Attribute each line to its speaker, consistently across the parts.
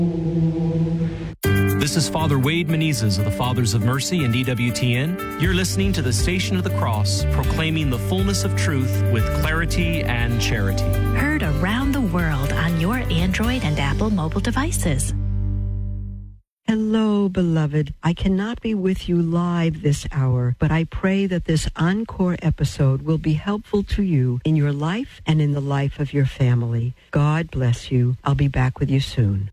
Speaker 1: This is Father Wade Menezes of the Fathers of Mercy and EWTN. You're listening to the Station of the Cross, proclaiming the fullness of truth with clarity and charity.
Speaker 2: Heard around the world on your Android and Apple mobile devices.
Speaker 3: Hello, beloved. I cannot be with you live this hour, but I pray that this encore episode will be helpful to you in your life and in the life of your family. God bless you. I'll be back with you soon.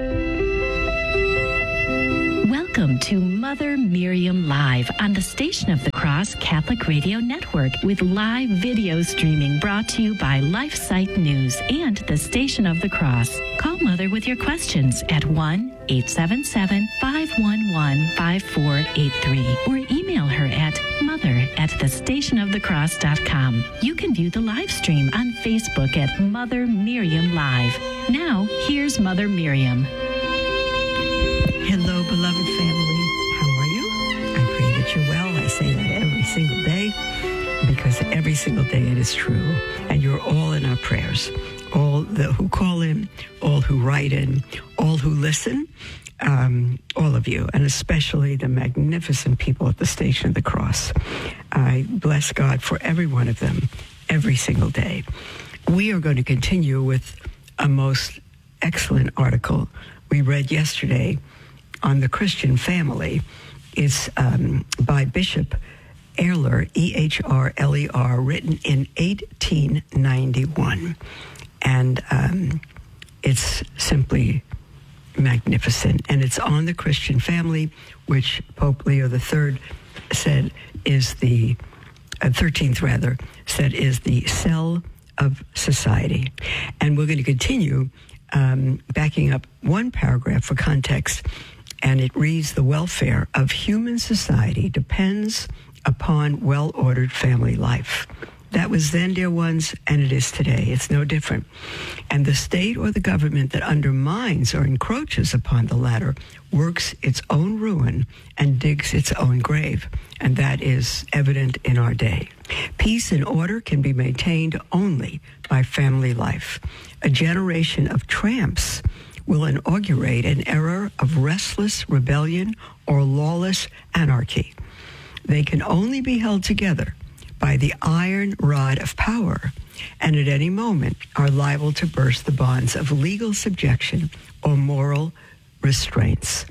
Speaker 2: Welcome to Mother Miriam Live on the Station of the Cross Catholic Radio Network with live video streaming brought to you by LifeSite News and the Station of the Cross. Call Mother with your questions at 1-877-511-5483 or email her at mother@thestationofthecross.com. You can view the live stream on Facebook at Mother Miriam Live. Now, here's Mother Miriam.
Speaker 3: Hello, beloved family. How are you? I pray that you're well. I say that every single day because every single day it is true. And you're all in our prayers. All who call in, all who write in, all who listen, all of you, and especially the magnificent people at the Station of the Cross. I bless God for every one of them every single day. We are going to continue with a most excellent article we read yesterday on the Christian family. It's by Bishop Ehrler, E-H-R-L-E-R, written in 1891. And it's simply magnificent. And it's on the Christian family, which Pope Leo III said is the, 13th rather, said is the cell of society. And we're going to continue backing up one paragraph for context. And it reads, the welfare of human society depends upon well-ordered family life. That was then, dear ones, and it is today. It's no different. And the state or the government that undermines or encroaches upon the latter works its own ruin and digs its own grave. And that is evident in our day. Peace and order can be maintained only by family life. A generation of tramps will inaugurate an era of restless rebellion or lawless anarchy. They can only be held together by the iron rod of power, and at any moment are liable to burst the bonds of legal subjection or moral restraints.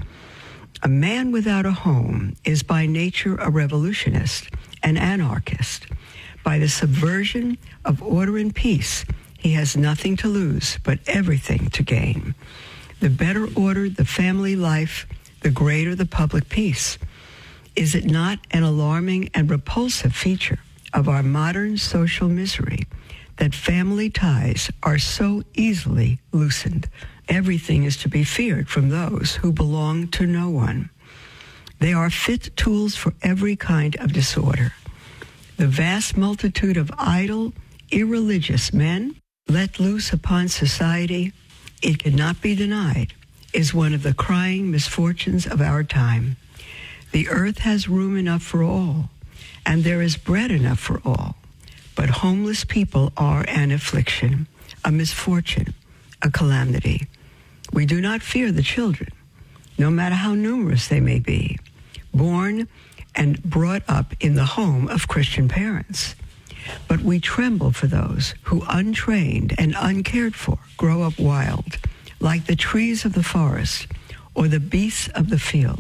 Speaker 3: A man without a home is by nature a revolutionist, an anarchist. By the subversion of order and peace, he has nothing to lose but everything to gain. The better ordered the family life, the greater the public peace. Is it not an alarming and repulsive feature of our modern social misery that family ties are so easily loosened? Everything is to be feared from those who belong to no one. They are fit tools for every kind of disorder. The vast multitude of idle, irreligious men let loose upon society, it cannot be denied, is one of the crying misfortunes of our time. The earth has room enough for all, and there is bread enough for all. But homeless people are an affliction, a misfortune, a calamity. We do not fear the children, no matter how numerous they may be, born and brought up in the home of Christian parents. But we tremble for those who, untrained and uncared for, grow up wild, like the trees of the forest or the beasts of the field.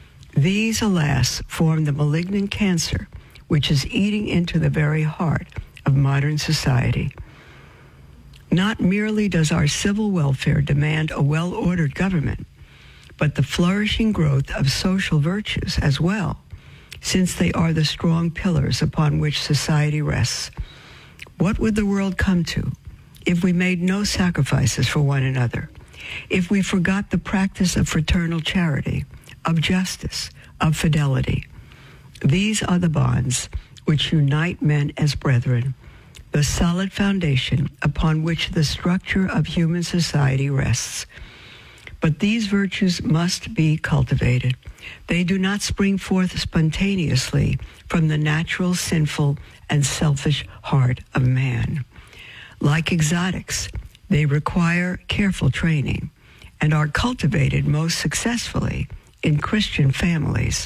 Speaker 3: These, alas, form the malignant cancer which is eating into the very heart of modern society. Not merely does our civil welfare demand a well-ordered government, but the flourishing growth of social virtues as well, since they are the strong pillars upon which society rests. What would the world come to if we made no sacrifices for one another, if we forgot the practice of fraternal charity, of justice, of fidelity? These are the bonds which unite men as brethren, the solid foundation upon which the structure of human society rests. But these virtues must be cultivated. They do not spring forth spontaneously from the natural, sinful, and selfish heart of man. Like exotics, they require careful training, and are cultivated most successfully in Christian families.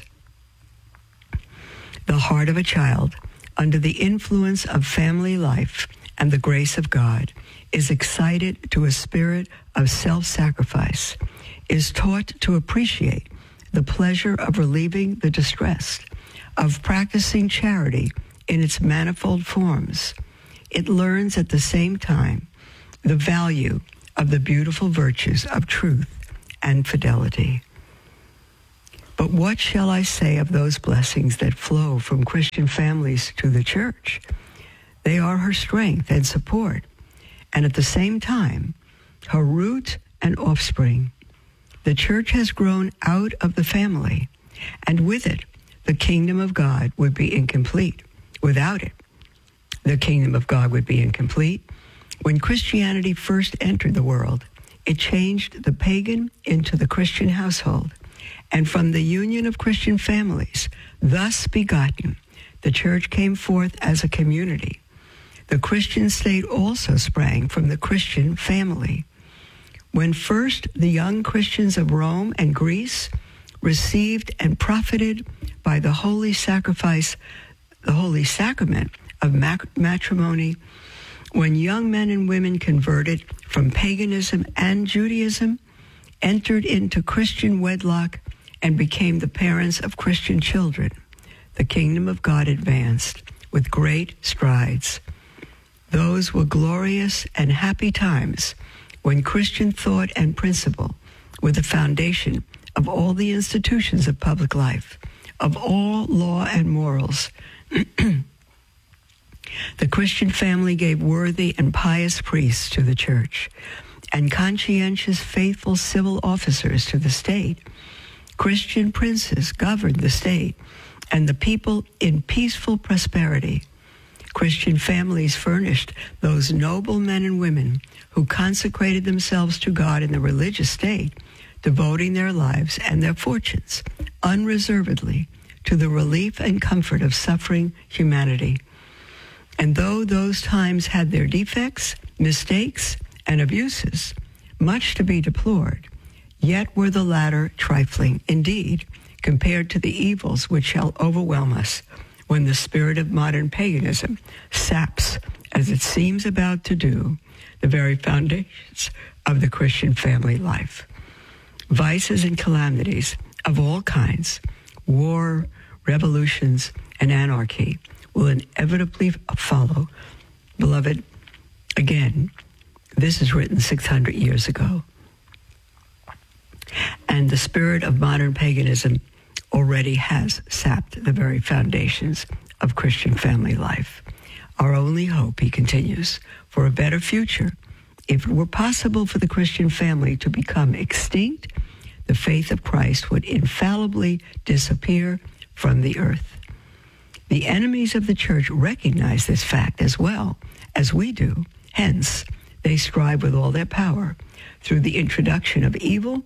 Speaker 3: The heart of a child, under the influence of family life and the grace of God, is excited to a spirit of self-sacrifice, is taught to appreciate the pleasure of relieving the distressed, of practicing charity in its manifold forms. It learns at the same time the value of the beautiful virtues of truth and fidelity. But what shall I say of those blessings that flow from Christian families to the church? They are her strength and support, and at the same time, her root and offspring. The church has grown out of the family, and with it, the kingdom of God would be incomplete. Without it, the kingdom of God would be incomplete. When Christianity first entered the world, it changed the pagan into the Christian household, and from the union of Christian families, thus begotten, the church came forth as a community. The Christian state also sprang from the Christian family. When first the young Christians of Rome and Greece received and profited by the holy sacrifice, the holy sacrament of matrimony, when young men and women converted from paganism and Judaism, entered into Christian wedlock, and became the parents of Christian children, the kingdom of God advanced with great strides. Those were glorious and happy times when Christian thought and principle were the foundation of all the institutions of public life, of all law and morals. The Christian family gave worthy and pious priests to the church, and conscientious, faithful civil officers to the state. Christian princes governed the state and the people in peaceful prosperity. Christian families furnished those noble men and women who consecrated themselves to God in the religious state, devoting their lives and their fortunes unreservedly to the relief and comfort of suffering humanity. And though those times had their defects, mistakes, and abuses, much to be deplored, yet were the latter trifling indeed compared to the evils which shall overwhelm us when the spirit of modern paganism saps, as it seems about to do, the very foundations of the Christian family life. Vices and calamities of all kinds, war, revolutions, and anarchy will inevitably follow. Beloved, again, this is written 600 years ago. And the spirit of modern paganism already has sapped the very foundations of Christian family life. Our only hope, he continues, for a better future, if it were possible for the Christian family to become extinct, the faith of Christ would infallibly disappear from the earth. The enemies of the church recognize this fact as well as we do. Hence, they strive with all their power through the introduction of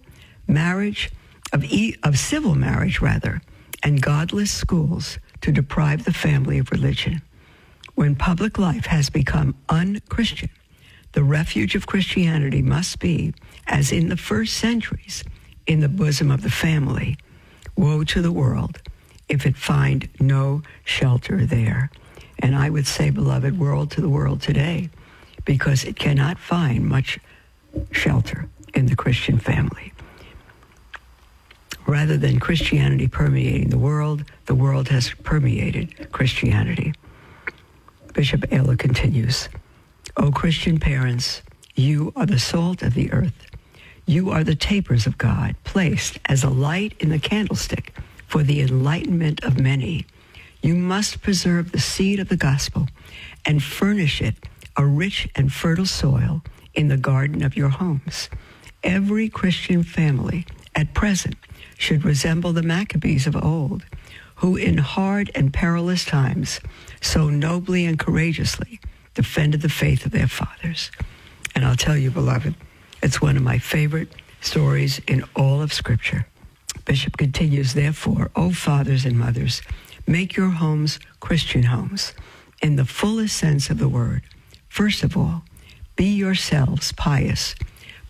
Speaker 3: civil marriage, and godless schools to deprive the family of religion. When public life has become un-Christian, the refuge of Christianity must be, as in the first centuries, in the bosom of the family. Woe to the world if it find no shelter there. And I would say, beloved, woe to the world today, because it cannot find much shelter in the Christian family. Rather than Christianity permeating the world has permeated Christianity. Bishop Ehler continues, O Christian parents, you are the salt of the earth. You are the tapers of God, placed as a light in the candlestick for the enlightenment of many. You must preserve the seed of the gospel and furnish it a rich and fertile soil in the garden of your homes. Every Christian family at present should resemble the Maccabees of old, who in hard and perilous times so nobly and courageously defended the faith of their fathers. And I'll tell you, beloved, it's one of my favorite stories in all of Scripture. Bishop continues, therefore, O fathers and mothers, make your homes Christian homes in the fullest sense of the word. First of all, be yourselves pious,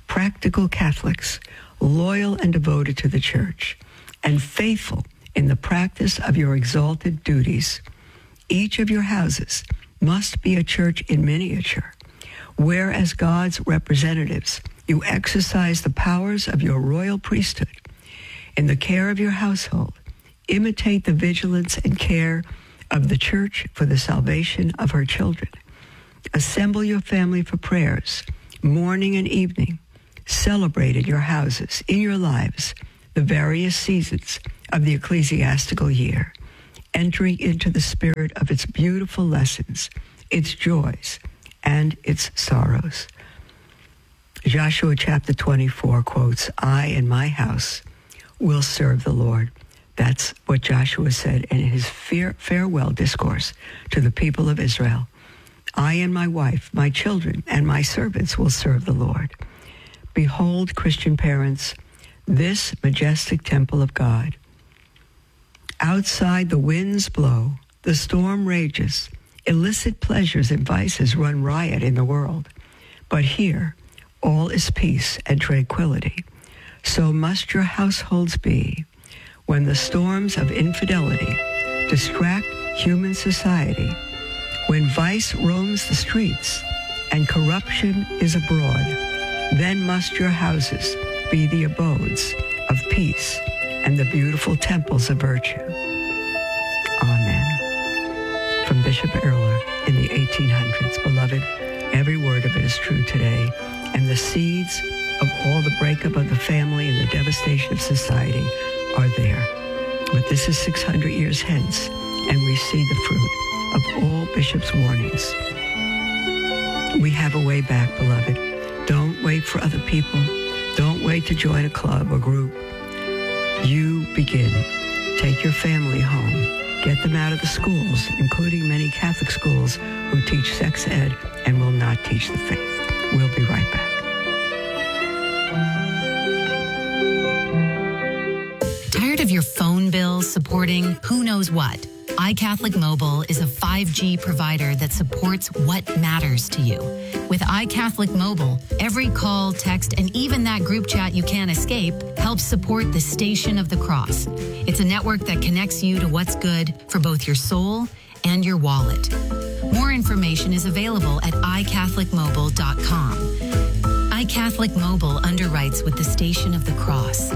Speaker 3: practical Catholics, loyal and devoted to the Church, and faithful in the practice of your exalted duties. Each of your houses must be a church in miniature, where as God's representatives, you exercise the powers of your royal priesthood. In the care of your household, imitate the vigilance and care of the Church for the salvation of her children. Assemble your family for prayers, morning and evening. Celebrate in your houses, in your lives, the various seasons of the ecclesiastical year, entering into the spirit of its beautiful lessons, its joys, and its sorrows. Joshua chapter 24 quotes, "I and my house will serve the Lord." That's what Joshua said in his farewell discourse to the people of Israel. "I and my wife, my children, and my servants will serve the Lord." Behold, Christian parents, this majestic temple of God. Outside the winds blow, the storm rages, illicit pleasures and vices run riot in the world. But here, all is peace and tranquility. So must your households be. When the storms of infidelity distract human society, when vice roams the streets and corruption is abroad, then must your houses be the abodes of peace and the beautiful temples of virtue. Amen. From Bishop Erler in the 1800s. Beloved, every word of it is true today, and the seeds of all the breakup of the family and the devastation of society are there. But this is 600 years hence, and we see the fruit of all Bishop's warnings. We have a way back, beloved. Don't wait for other people. Don't wait to join a club or group. You begin. Take your family home. Get them out of the schools, including many Catholic schools who teach sex ed and will not teach the faith. We'll be right back.
Speaker 4: Tired of your phone bill supporting who knows what? iCatholic Mobile is a 5G provider that supports what matters to you. With iCatholic Mobile, every call, text, and even that group chat you can't escape helps support the Station of the Cross. It's a network that connects you to what's good for both your soul and your wallet. More information is available at iCatholicMobile.com. iCatholic Mobile underwrites with the Station of the Cross.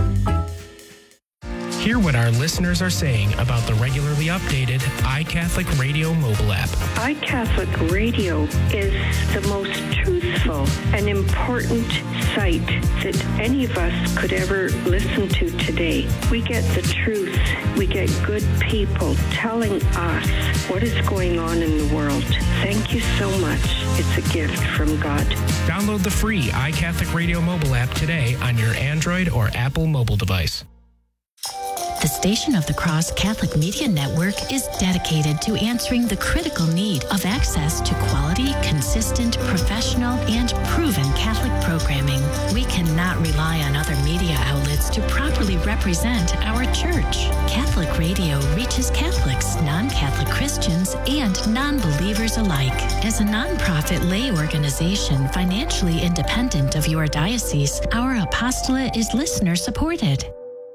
Speaker 5: Hear what our listeners are saying about the regularly updated iCatholic Radio mobile app.
Speaker 6: iCatholic Radio is the most truthful and important site that any of us could ever listen to today. We get the truth. We get good people telling us what is going on in the world. Thank you so much. It's a gift from God.
Speaker 5: Download the free iCatholic Radio mobile app today on your Android or Apple mobile device.
Speaker 2: The Station of the Cross Catholic Media Network is dedicated to answering the critical need of access to quality, consistent, professional, and proven Catholic programming. We cannot rely on other media outlets to properly represent our Church. Catholic Radio reaches Catholics, non-Catholic Christians, and non-believers alike. As a nonprofit lay organization financially independent of your diocese, our apostolate is listener-supported.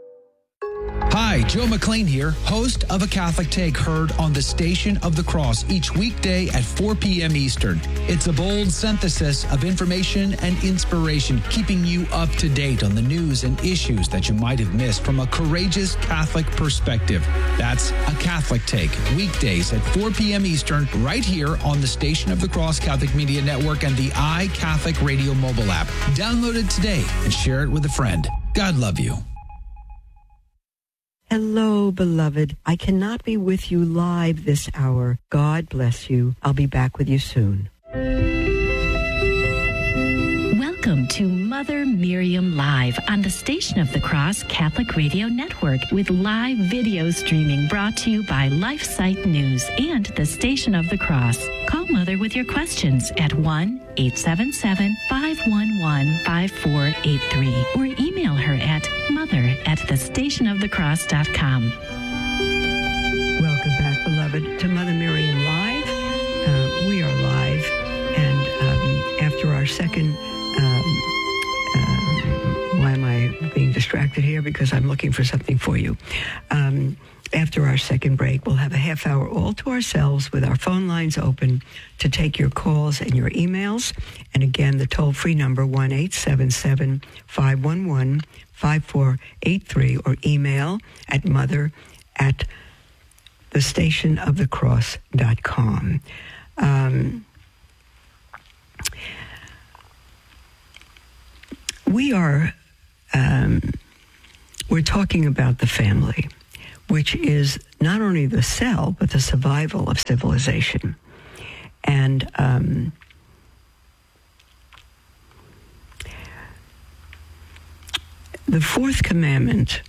Speaker 7: Hi, Joe McLean here, host of A Catholic Take, heard on the Station of the Cross each weekday at 4 p.m. Eastern. It's a bold synthesis of information and inspiration, keeping you up to date on the news and issues that you might have missed from a courageous Catholic perspective. That's A Catholic Take, weekdays at 4 p.m. Eastern, right here on the Station of the Cross Catholic Media Network and the iCatholic Radio mobile app. Download it today and share it with a friend. God love you.
Speaker 3: Hello, beloved. I cannot be with you live this hour. God bless you. I'll be back with you soon.
Speaker 2: Welcome to Mother Miriam Live on the Station of the Cross Catholic Radio Network with live video streaming brought to you by LifeSite News and the Station of the Cross. Call Mother with your questions at 1-877-511-5483 or email her at mother@thestationofthecross.com.
Speaker 3: Welcome back, beloved, to Mother Miriam Live. We are live, and after our second here because I'm looking for something for you. After our second break, we'll have a half hour all to ourselves with our phone lines open to take your calls and your emails. And again, the toll-free number, 1-877-511-5483, or email at mother@thestationofthecross.com. We're talking about the family, which is not only the cell, but the survival of civilization. And the fourth commandment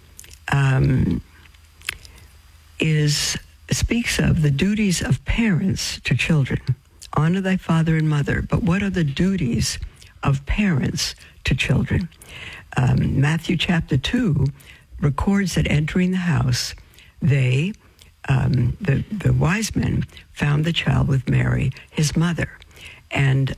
Speaker 3: speaks of the duties of parents to children. Honor thy father and mother. But what are the duties of parents to children? Matthew chapter 2 records that entering the house, the wise men found the child with Mary, his mother. And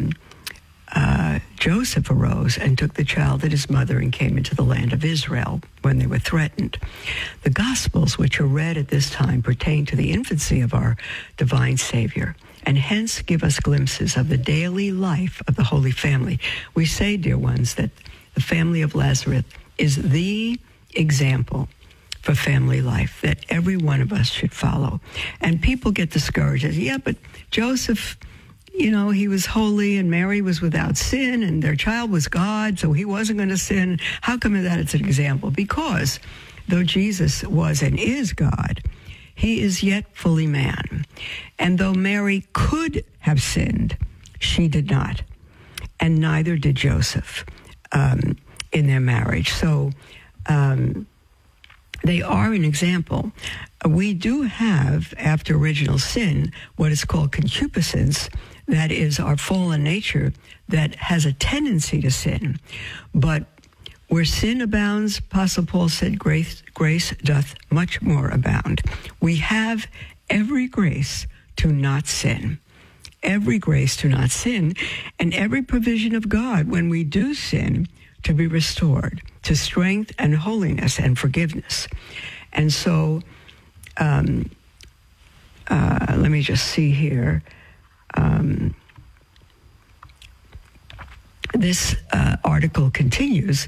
Speaker 3: Joseph arose and took the child and his mother and came into the land of Israel when they were threatened. The Gospels, which are read at this time, pertain to the infancy of our divine Savior, and hence give us glimpses of the daily life of the Holy Family. We say, dear ones, that the family of Lazarus is the example for family life that every one of us should follow. And people get discouraged. Yeah, but Joseph, he was holy and Mary was without sin and their child was God, so he wasn't going to sin. How come that it's an example? Because though Jesus was and is God, he is yet fully man. And though Mary could have sinned, she did not. And neither did Joseph in their marriage. So they are an example. We do have, after original sin, what is called concupiscence. That is our fallen nature that has a tendency to sin. But where sin abounds, Apostle Paul said, grace doth much more abound. We have every grace to not sin. Every grace to not sin, and every provision of God when we do sin to be restored to strength and holiness and forgiveness. And so, let me just see here. This article continues.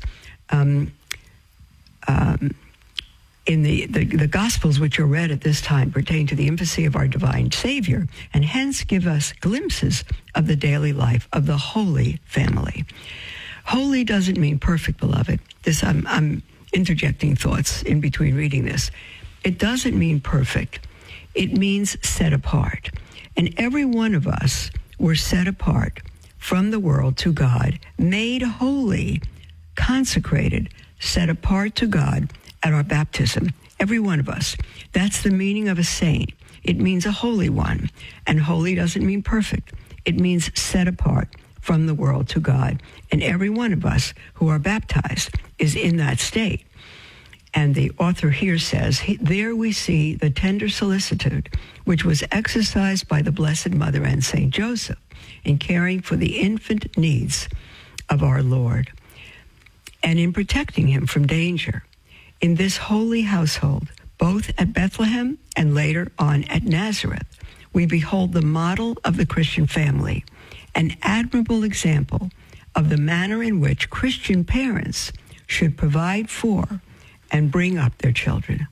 Speaker 3: In the Gospels, which are read at this time, pertain to the infancy of our divine Savior, and hence give us glimpses of the daily life of the Holy Family. Holy doesn't mean perfect, beloved. I'm interjecting thoughts in between reading this. It doesn't mean perfect. It means set apart. And every one of us were set apart from the world to God, made holy, consecrated, set apart to God at our baptism. Every one of us. That's the meaning of a saint. It means a holy one. And holy doesn't mean perfect. It means set apart from the world to God. And every one of us who are baptized is in that state. And the author here says, there we see the tender solicitude which was exercised by the Blessed Mother and Saint Joseph in caring for the infant needs of our Lord and in protecting him from danger. In this holy household, both at Bethlehem and later on at Nazareth, we behold the model of the Christian family, an admirable example of the manner in which Christian parents should provide for and bring up their children.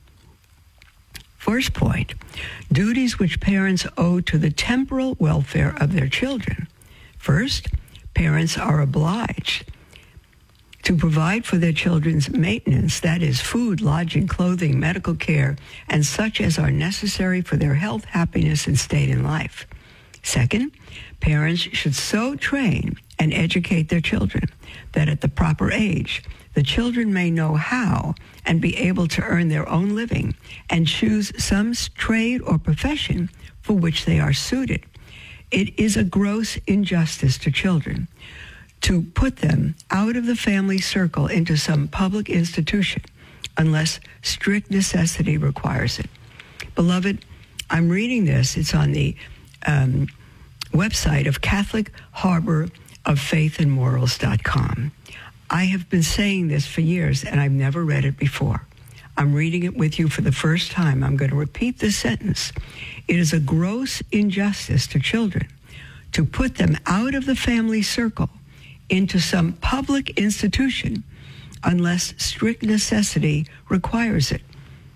Speaker 3: First point, duties which parents owe to the temporal welfare of their children. First, parents are obliged to provide for their children's maintenance, that is, food, lodging, clothing, medical care, and such as are necessary for their health, happiness, and state in life. Second, parents should so train and educate their children that at the proper age, the children may know how and be able to earn their own living and choose some trade or profession for which they are suited. It is a gross injustice to children to put them out of the family circle into some public institution unless strict necessity requires it. Beloved, I'm reading this. It's on the website of Catholic Harbor of Faith and Morals.com. I have been saying this for years, and I've never read it before. I'm reading it with you for the first time. I'm going to repeat this sentence. It is a gross injustice to children to put them out of the family circle into some public institution unless strict necessity requires it.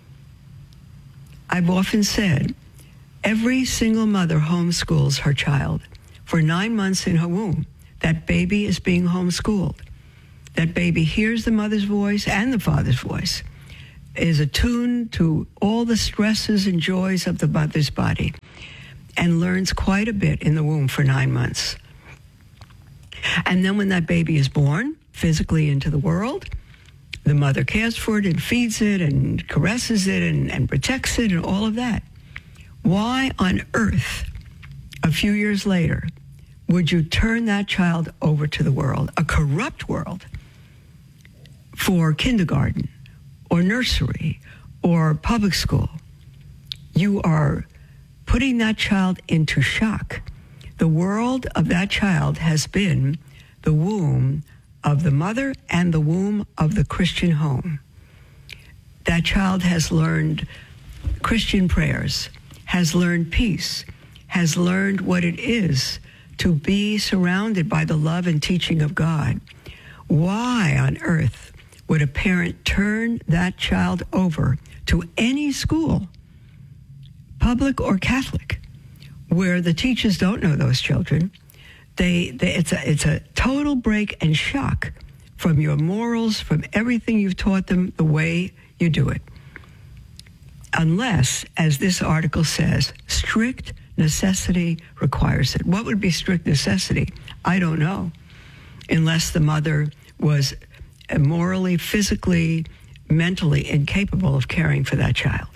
Speaker 3: I've often said, every single mother homeschools her child. For 9 months in her womb, that baby is being homeschooled. That baby hears the mother's voice and the father's voice, is attuned to all the stresses and joys of the mother's body, and learns quite a bit in the womb for 9 months. And then when that baby is born physically into the world, the mother cares for it and feeds it and caresses it and protects it and all of that. Why on earth, a few years later, would you turn that child over to the world, a corrupt world, for kindergarten or nursery or public school? You are putting that child into shock. The world of that child has been the womb of the mother and the womb of the Christian home. That child has learned Christian prayers, has learned peace, has learned what it is to be surrounded by the love and teaching of God. Why on earth would a parent turn that child over to any school, public or Catholic, where the teachers don't know those children? It's a total break and shock from your morals, from everything you've taught them, the way you do it. Unless, as this article says, strict necessity requires it. What would be strict necessity? I don't know. Unless the mother was morally, physically, mentally incapable of caring for that child.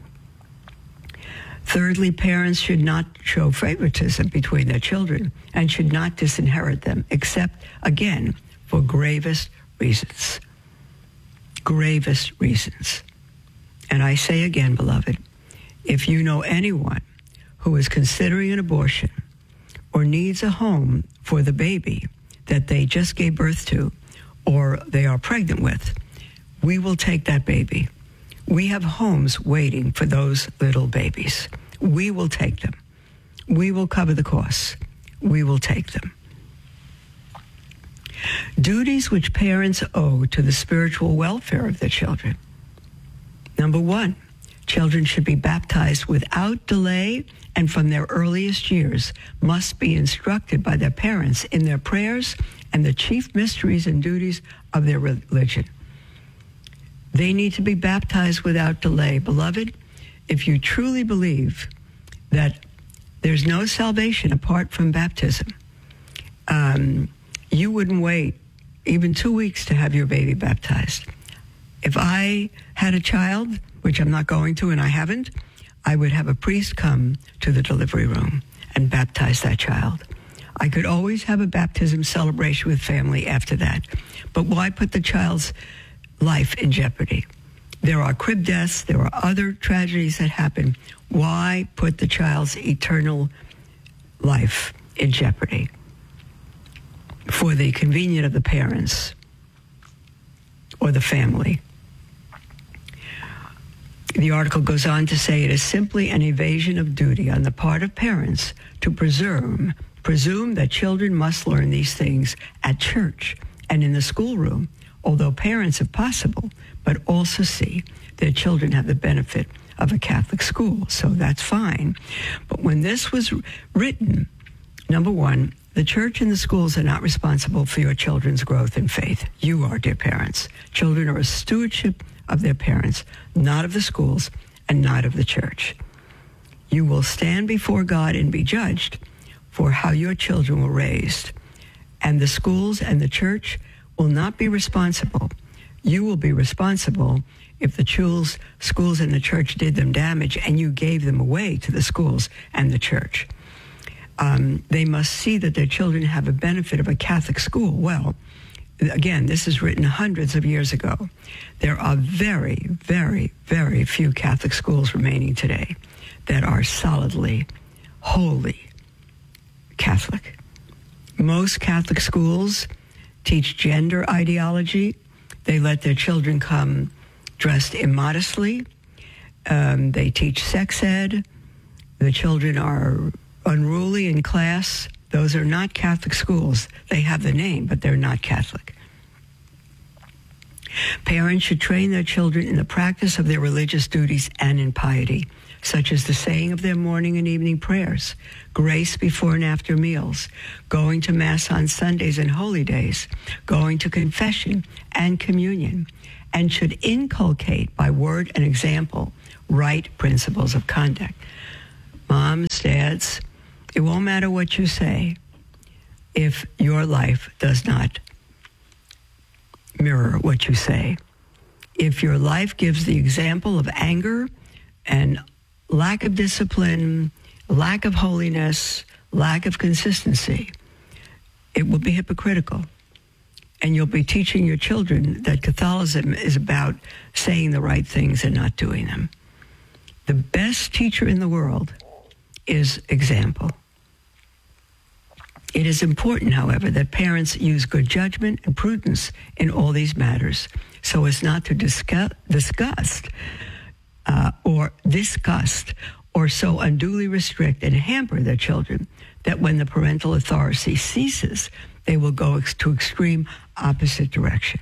Speaker 3: Thirdly, parents should not show favoritism between their children and should not disinherit them, except, again, for gravest reasons. Gravest reasons. And I say again, beloved, if you know anyone who is considering an abortion or needs a home for the baby that they just gave birth to or they are pregnant with, we will take that baby. We have homes waiting for those little babies. We will take them. We will cover the costs. We will take them. Duties which parents owe to the spiritual welfare of their children. Number 1, children should be baptized without delay and from their earliest years must be instructed by their parents in their prayers and the chief mysteries and duties of their religion. They need to be baptized without delay. Beloved, if you truly believe that there's no salvation apart from baptism, you wouldn't wait even 2 weeks to have your baby baptized. If I had a child, which I'm not going to and I haven't, I would have a priest come to the delivery room and baptize that child. I could always have a baptism celebration with family after that. But why put the child's life in jeopardy? There are crib deaths. There are other tragedies that happen. Why put the child's eternal life in jeopardy for the convenience of the parents or the family? The article goes on to say it is simply an evasion of duty on the part of parents to presume that children must learn these things at church and in the schoolroom, although parents, if possible, but also see their children have the benefit of a Catholic school. So that's fine. But when this was written, number 1, the church and the schools are not responsible for your children's growth in faith. You are, dear parents. Children are a stewardship of their parents, not of the schools and not of the church. You will stand before God and be judged for how your children were raised. And the schools and the church will not be responsible. You will be responsible if the schools and the church did them damage and you gave them away to the schools and the church. They must see that their children have a benefit of a Catholic school. Well, again, this is written hundreds of years ago. There are very, very, very few Catholic schools remaining today that are solidly, wholly Catholic. Most Catholic schools teach gender ideology. They let their children come dressed immodestly. They teach sex ed. The children are unruly in class. Those are not Catholic schools. They have the name, but they're not Catholic. Parents should train their children in the practice of their religious duties and in piety, such as the saying of their morning and evening prayers, grace before and after meals, going to Mass on Sundays and holy days, going to confession and communion, and should inculcate by word and example right principles of conduct. Moms, dads, it won't matter what you say if your life does not mirror what you say. If your life gives the example of anger and lack of discipline, lack of holiness, lack of consistency, it will be hypocritical. And you'll be teaching your children that Catholicism is about saying the right things and not doing them. The best teacher in the world is example. It is important, however, that parents use good judgment and prudence in all these matters so as not to disgust or so unduly restrict and hamper their children that when the parental authority ceases, they will go to extreme opposite direction.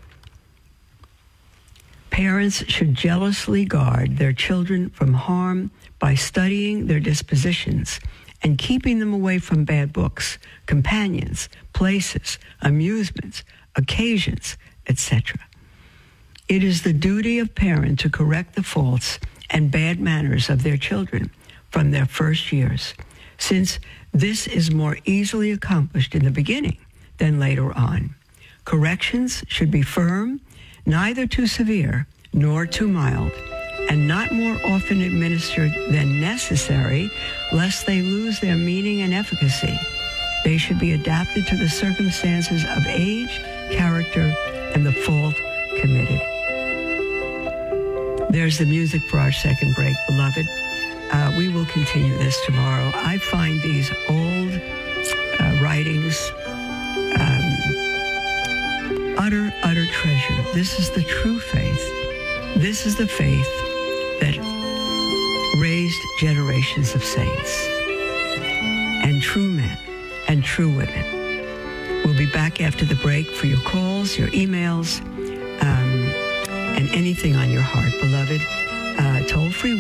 Speaker 3: Parents should jealously guard their children from harm by studying their dispositions and keeping them away from bad books, companions, places, amusements, occasions, etc. It is the duty of parents to correct the faults and bad manners of their children from their first years, since this is more easily accomplished in the beginning than later on. Corrections should be firm, neither too severe nor too mild, and not more often administered than necessary, lest they lose their meaning and efficacy. They should be adapted to the circumstances of age, character, and the fault committed. There's the music for our second break, beloved. We will continue this tomorrow. I find these old writings utter treasure. This is the true faith. This is the faith that raised generations of saints and true men and true women. We'll be back after the break for your calls, your emails, and anything on your heart, beloved. Toll free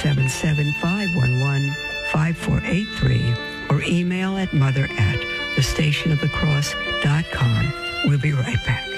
Speaker 3: 1-877-511-5483 or email at mother@thestationofthecross.com. We'll be right back.